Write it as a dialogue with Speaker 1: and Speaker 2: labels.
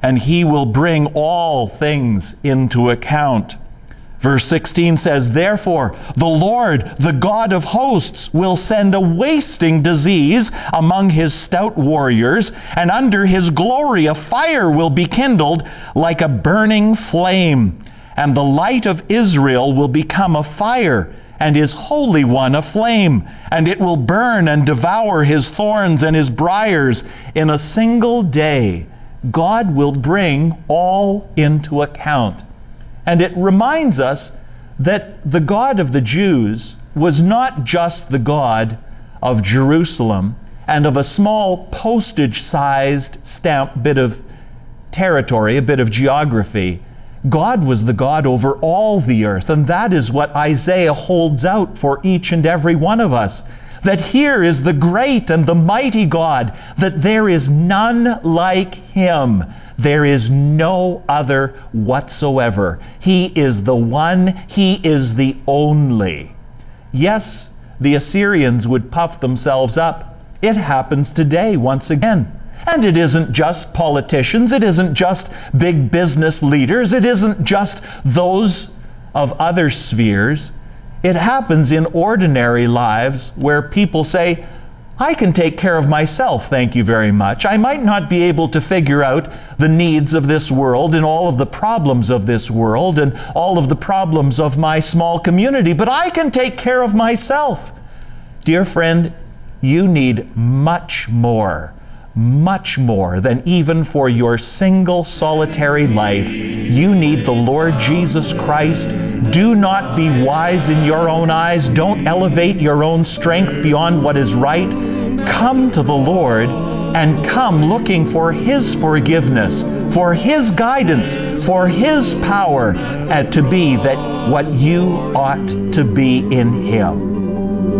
Speaker 1: and he will bring all things into account. Verse 16 says, "Therefore the Lord, the God of hosts, will send a wasting disease among his stout warriors, and under his glory a fire will be kindled like a burning flame. And the light of Israel will become a fire, and his Holy One a flame, and it will burn and devour his thorns and his briars. In a single day, God will bring all into account." And it reminds us that the God of the Jews was not just the God of Jerusalem and of a small postage-sized stamp bit of territory, a bit of geography. God was the God over all the earth, and that is what Isaiah holds out for each and every one of us. That here is the great and the mighty God, that there is none like him. There is no other whatsoever. He is the one, he is the only. Yes, the Assyrians would puff themselves up. It happens today once again. And it isn't just politicians, it isn't just big business leaders, it isn't just those of other spheres. It happens in ordinary lives where people say, "I can take care of myself, thank you very much. I might not be able to figure out the needs of this world and all of the problems of this world and all of the problems of my small community, but I can take care of myself." Dear friend, you need much more than even for your single solitary life. You need the Lord Jesus Christ. Do not be wise in your own eyes. Don't elevate your own strength beyond what is right. Come to the Lord, and come looking for his forgiveness, for his guidance, for his power, and to be that what you ought to be in him.